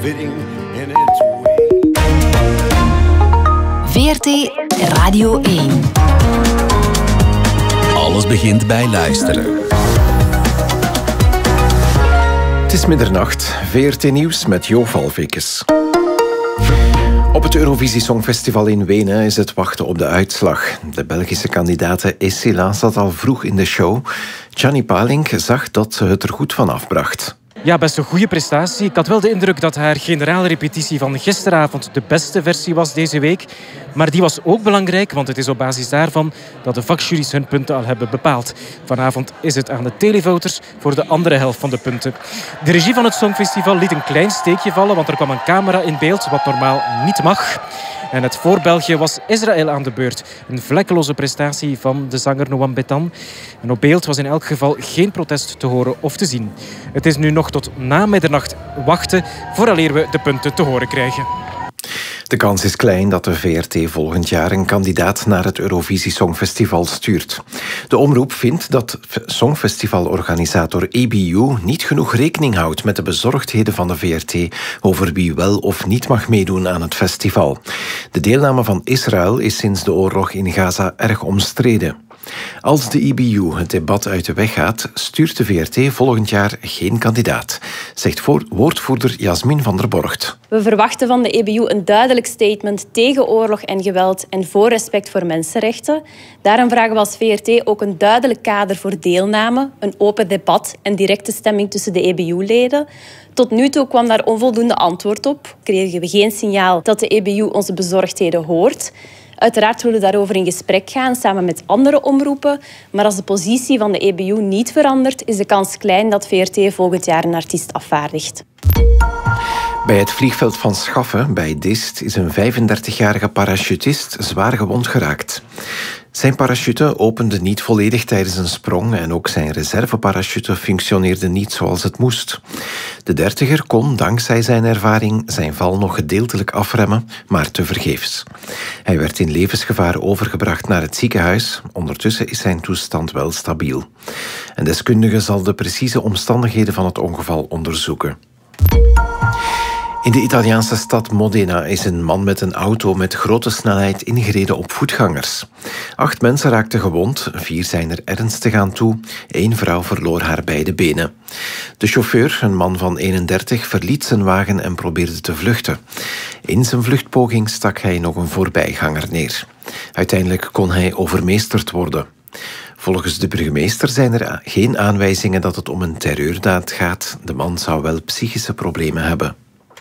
VRT Radio 1. Alles begint bij luisteren. Het is middernacht. VRT Nieuws met Jo Valvikes. Op het Eurovisie Songfestival in Wenen is het wachten op de uitslag. De Belgische kandidate Essela zat al vroeg in de show. Gianni Palink zag dat ze het er goed van afbracht. Ja, best een goede prestatie. Ik had wel de indruk dat haar generale repetitie van gisteravond de beste versie was deze week. Maar die was ook belangrijk, want het is op basis daarvan dat de vakjuries hun punten al hebben bepaald. Vanavond is het aan de televoters voor de andere helft van de punten. De regie van het Songfestival liet een klein steekje vallen, want er kwam een camera in beeld, wat normaal niet mag. En net voor België was Israël aan de beurt. Een vlekkeloze prestatie van de zanger Noam Betan. En op beeld was in elk geval geen protest te horen of te zien. Het is nu nog tot na middernacht wachten vooraleer we de punten te horen krijgen. De kans is klein dat de VRT volgend jaar een kandidaat naar het Eurovisie Songfestival stuurt. De omroep vindt dat songfestivalorganisator EBU niet genoeg rekening houdt met de bezorgdheden van de VRT over wie wel of niet mag meedoen aan het festival. De deelname van Israël is sinds de oorlog in Gaza erg omstreden. Als de EBU het debat uit de weg gaat, stuurt de VRT volgend jaar geen kandidaat, zegt woordvoerder Jasmin van der Borgt. We verwachten van de EBU een duidelijk statement tegen oorlog en geweld en voor respect voor mensenrechten. Daarom vragen we als VRT ook een duidelijk kader voor deelname, een open debat en directe stemming tussen de EBU-leden. Tot nu toe kwam daar onvoldoende antwoord op. Kregen we geen signaal dat de EBU onze bezorgdheden hoort. Uiteraard willen we daarover in gesprek gaan, samen met andere omroepen. Maar als de positie van de EBU niet verandert, is de kans klein dat VRT volgend jaar een artiest afvaardigt. Bij het vliegveld van Schaffen, bij Dist, is een 35-jarige parachutist zwaar gewond geraakt. Zijn parachute opende niet volledig tijdens een sprong en ook zijn reserveparachute functioneerde niet zoals het moest. De dertiger kon dankzij zijn ervaring zijn val nog gedeeltelijk afremmen, maar tevergeefs. Hij werd in levensgevaar overgebracht naar het ziekenhuis. Ondertussen is zijn toestand wel stabiel. Een deskundige zal de precieze omstandigheden van het ongeval onderzoeken. In de Italiaanse stad Modena is een man met een auto met grote snelheid ingereden op voetgangers. 8 mensen raakten gewond, 4 zijn er ernstig aan toe, 1 vrouw verloor haar beide benen. De chauffeur, een man van 31, verliet zijn wagen en probeerde te vluchten. In zijn vluchtpoging stak hij nog een voorbijganger neer. Uiteindelijk kon hij overmeesterd worden. Volgens de burgemeester zijn er geen aanwijzingen dat het om een terreurdaad gaat. De man zou wel psychische problemen hebben.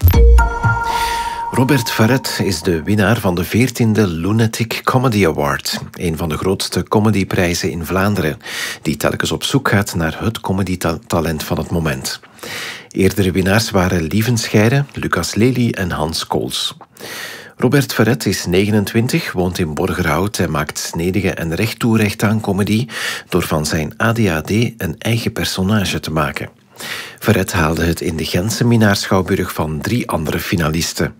Robert Verret is de winnaar van de 14e Lunatic Comedy Award, een van de grootste comedyprijzen in Vlaanderen, die telkens op zoek gaat naar het comedytalent van het moment. Eerdere winnaars waren Lieven Scheire, Lucas Lely en Hans Kools. Robert Verret is 29, woont in Borgerhout en maakt snedige en recht toe recht aan comedy door van zijn ADHD een eigen personage te maken. Verret haalde het in de Gentse Minaar-Schouwburg van 3 andere finalisten.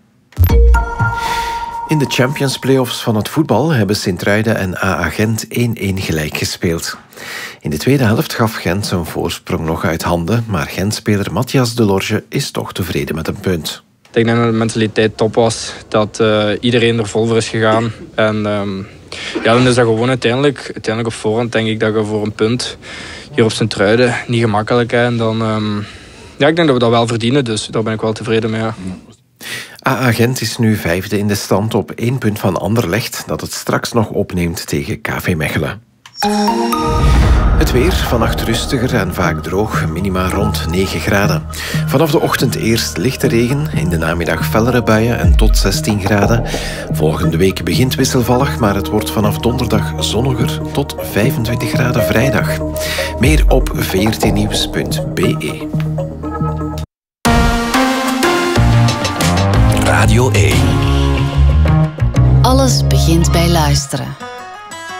In de Champions Playoffs van het voetbal hebben Sint-Truiden en AA Gent 1-1 gelijk gespeeld. In de tweede helft gaf Gent zijn voorsprong nog uit handen, maar Gentspeler Matthias Delorge is toch tevreden met een punt. Ik denk dat de mentaliteit top was, dat iedereen er vol voor is gegaan. En dan is dat gewoon uiteindelijk op voorhand denk ik dat je voor een punt hier op Sint-Truiden niet gemakkelijk is. En dan, ik denk dat we dat wel verdienen, dus daar ben ik wel tevreden mee. Ja. AA Gent is nu 5e in de stand op 1 punt van Anderlecht, dat het straks nog opneemt tegen KV Mechelen. Het weer, vannacht rustiger en vaak droog, minima rond 9 graden. Vanaf de ochtend eerst lichte regen, in de namiddag fellere buien en tot 16 graden. Volgende week begint wisselvallig, maar het wordt vanaf donderdag zonniger tot 25 graden vrijdag. Meer op vrtnieuws.be. Radio 1. Alles begint bij luisteren.